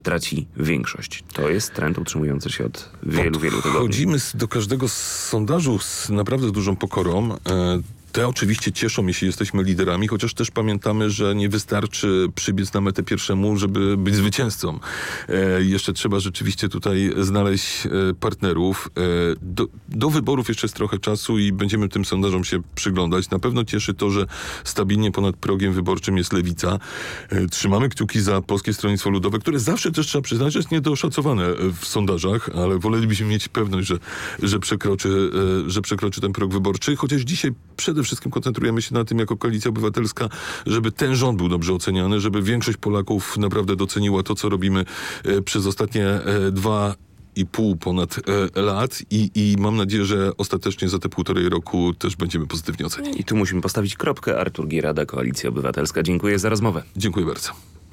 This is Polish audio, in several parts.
traci większość. To jest trend utrzymujący się od wielu tygodni. Chodzimy do każdego sondażu z naprawdę dużą pokorą. Te oczywiście cieszą, jeśli jesteśmy liderami, chociaż też pamiętamy, że nie wystarczy przybiec na metę pierwszemu, żeby być zwycięzcą. Jeszcze trzeba rzeczywiście tutaj znaleźć partnerów. Do wyborów jeszcze jest trochę czasu i będziemy tym sondażom się przyglądać. Na pewno cieszy to, że stabilnie ponad progiem wyborczym jest Lewica. Trzymamy kciuki za Polskie Stronnictwo Ludowe, które zawsze też trzeba przyznać, że jest niedoszacowane w sondażach, ale wolelibyśmy mieć pewność, że przekroczy ten prog wyborczy, chociaż dzisiaj przede wszystkim koncentrujemy się na tym jako Koalicja Obywatelska, żeby ten rząd był dobrze oceniany, żeby większość Polaków naprawdę doceniła to, co robimy przez ostatnie 2,5 ponad lat i mam nadzieję, że ostatecznie za te 1,5 roku też będziemy pozytywnie ocenieni. I tu musimy postawić kropkę. Artur Gierada, Koalicja Obywatelska. Dziękuję za rozmowę. Dziękuję bardzo.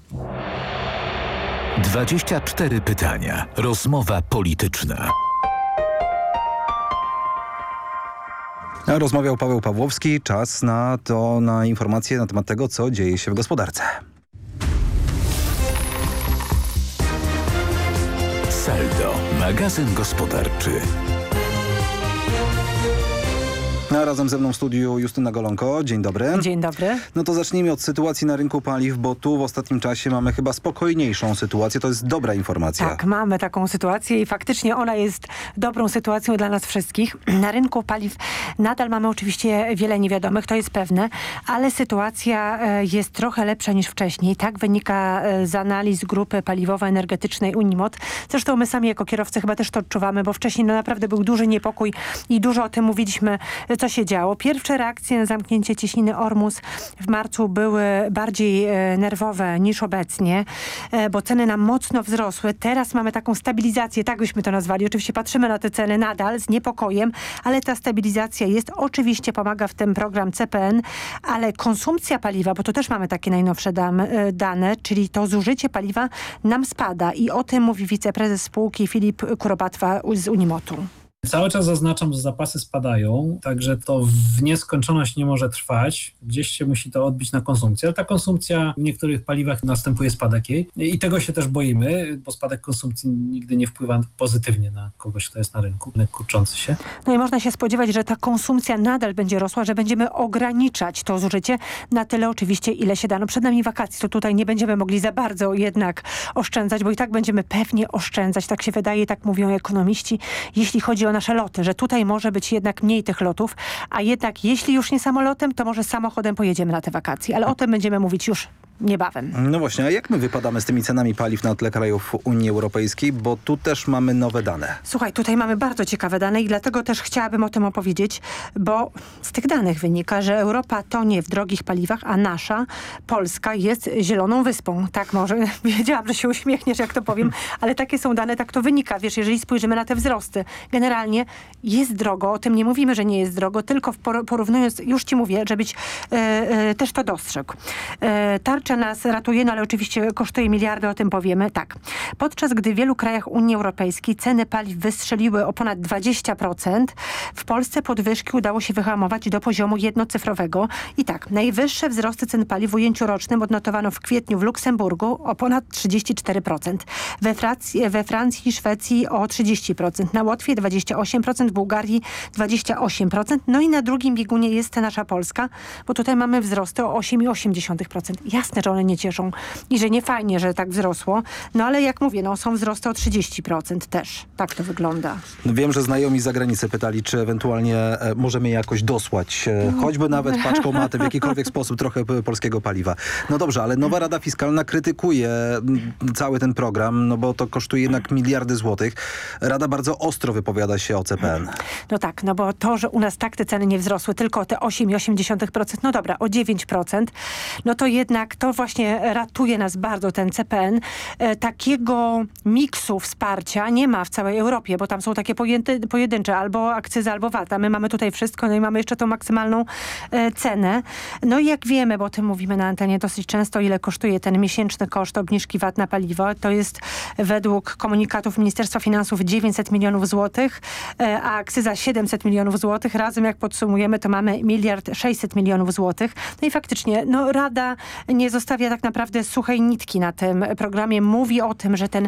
24 pytania. Rozmowa polityczna. Rozmawiał Paweł Pawłowski. Czas na informacje na temat tego, co dzieje się w gospodarce. Saldo, magazyn gospodarczy. A razem ze mną w studiu Justyna Golonko. Dzień dobry. Dzień dobry. No to zacznijmy od sytuacji na rynku paliw, bo tu w ostatnim czasie mamy chyba spokojniejszą sytuację. To jest dobra informacja. Tak, mamy taką sytuację i faktycznie ona jest dobrą sytuacją dla nas wszystkich. Na rynku paliw nadal mamy oczywiście wiele niewiadomych, to jest pewne, ale sytuacja jest trochę lepsza niż wcześniej. Tak wynika z analiz grupy paliwowo-energetycznej Unimod. Zresztą my sami jako kierowcy chyba też to odczuwamy, bo wcześniej naprawdę był duży niepokój i dużo o tym mówiliśmy, co się działo. Pierwsze reakcje na zamknięcie cieśniny Ormus w marcu były bardziej nerwowe niż obecnie, bo ceny nam mocno wzrosły. Teraz mamy taką stabilizację, tak byśmy to nazwali. Oczywiście patrzymy na te ceny nadal z niepokojem, ale ta stabilizacja jest. Oczywiście pomaga w tym program CPN, ale konsumpcja paliwa, bo to też mamy takie najnowsze dane, czyli to zużycie paliwa nam spada i o tym mówi wiceprezes spółki Filip Kurobatwa z Unimotu. Cały czas zaznaczam, że zapasy spadają, także to w nieskończoność nie może trwać. Gdzieś się musi to odbić na konsumpcję, ale ta konsumpcja w niektórych paliwach następuje spadek jej i tego się też boimy, bo spadek konsumpcji nigdy nie wpływa pozytywnie na kogoś, kto jest na rynku, kurczący się. No i można się spodziewać, że ta konsumpcja nadal będzie rosła, że będziemy ograniczać to zużycie na tyle oczywiście, ile się da. No przed nami wakacje, to tutaj nie będziemy mogli za bardzo jednak oszczędzać, bo i tak będziemy pewnie oszczędzać, tak się wydaje, tak mówią ekonomiści, jeśli chodzi o nasze loty, że tutaj może być jednak mniej tych lotów, a jednak jeśli już nie samolotem, to może samochodem pojedziemy na te wakacje, ale o tym będziemy mówić już niebawem. No właśnie, a jak my wypadamy z tymi cenami paliw na tle krajów Unii Europejskiej, bo tu też mamy nowe dane. Słuchaj, tutaj mamy bardzo ciekawe dane i dlatego też chciałabym o tym opowiedzieć, bo z tych danych wynika, że Europa tonie w drogich paliwach, a nasza, Polska, jest zieloną wyspą. Tak może, wiedziałam, że się uśmiechniesz, jak to powiem, ale takie są dane, tak to wynika. Wiesz, jeżeli spojrzymy na te wzrosty, generalnie jest drogo, o tym nie mówimy, że nie jest drogo, tylko porównując, już ci mówię, żebyś też to dostrzegł. Tarcza nas ratuje, no ale oczywiście kosztuje miliardy, o tym powiemy. Tak. Podczas gdy w wielu krajach Unii Europejskiej ceny paliw wystrzeliły o ponad 20%, w Polsce podwyżki udało się wyhamować do poziomu jednocyfrowego. I tak, najwyższe wzrosty cen paliw w ujęciu rocznym odnotowano w kwietniu w Luksemburgu o ponad 34%. We Francji i Szwecji o 30%. Na Łotwie 28%, w Bułgarii 28%. No i na drugim biegunie jest nasza Polska, bo tutaj mamy wzrosty o 8,8%. Jasne, że one nie cieszą i że nie fajnie, że tak wzrosło. No ale jak mówię, no są wzrosty o 30% też. Tak to wygląda. No wiem, że znajomi z zagranicy pytali, czy ewentualnie możemy jakoś dosłać, choćby nawet paczkomaty, w jakikolwiek sposób trochę polskiego paliwa. No dobrze, ale nowa Rada Fiskalna krytykuje cały ten program, no bo to kosztuje jednak miliardy złotych. Rada bardzo ostro wypowiada się o CPN. No tak, no bo to, że u nas tak te ceny nie wzrosły, tylko o te 8,8%, no dobra, o 9%, no to jednak to właśnie ratuje nas bardzo ten CPN. Takiego miksu wsparcia nie ma w całej Europie, bo tam są takie pojedyncze, albo akcyza, albo VAT, a my mamy tutaj wszystko, no i mamy jeszcze tą maksymalną cenę. No i jak wiemy, bo o tym mówimy na antenie dosyć często, ile kosztuje ten miesięczny koszt obniżki VAT na paliwo, to jest według komunikatów Ministerstwa Finansów 900 milionów złotych, a akcyza 700 milionów złotych. Razem jak podsumujemy, to mamy 1 600 milionów złotych. No i faktycznie, no Rada pozostawia tak naprawdę suchej nitki na tym programie. Mówi o tym, że ten